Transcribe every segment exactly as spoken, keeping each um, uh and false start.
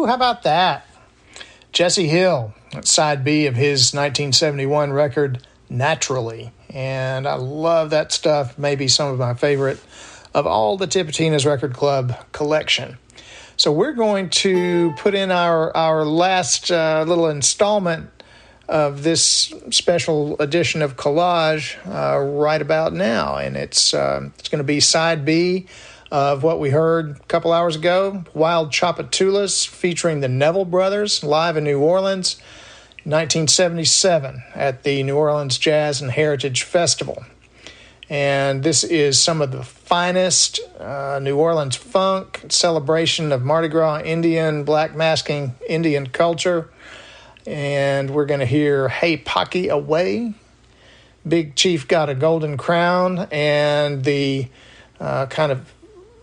Woo, how about that? Jesse Hill, side B of his nineteen seventy-one record, Naturally. And I love that stuff. Maybe some of my favorite of all the Tipitina's Record Club collection. So we're going to put in our, our last uh, little installment of this special edition of Collage uh, right about now. And it's, uh, it's going to be side B of what we heard a couple hours ago, Wild Tchoupitoulas, featuring the Neville Brothers, live in New Orleans, nineteen seventy-seven, at the New Orleans Jazz and Heritage Festival. And this is some of the finest uh, New Orleans funk, celebration of Mardi Gras Indian, black masking Indian culture. And we're going to hear Hey Pocky Away, Big Chief Got a Golden Crown, and the uh, kind of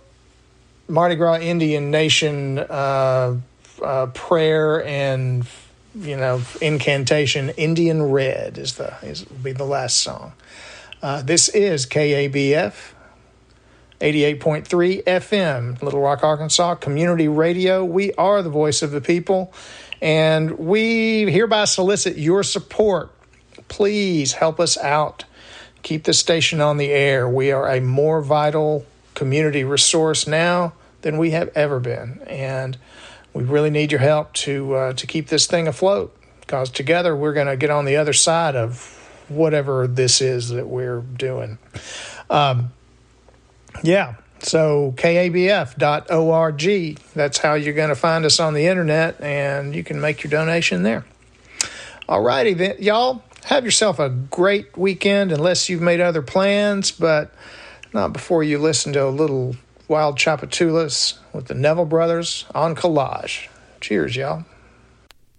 Mardi Gras Indian Nation uh, uh, prayer and, you know, incantation. Indian Red is the is will be the last song. Uh, this is K A B F, eighty-eight point three F M, Little Rock, Arkansas, community radio. We are the voice of the people, and we hereby solicit your support. Please help us out. Keep the station on the air. We are a more vital community resource now than we have ever been, and we really need your help to uh, to keep this thing afloat, because together we're going to get on the other side of whatever this is that we're doing. Um, yeah, so K A B F dot org. That's how you're going to find us on the internet, and you can make your donation there. All righty, then, y'all. Have yourself a great weekend, unless you've made other plans, but not before you listen to a little Wild Tchoupitoulas with the Neville Brothers on Collage. Cheers, y'all.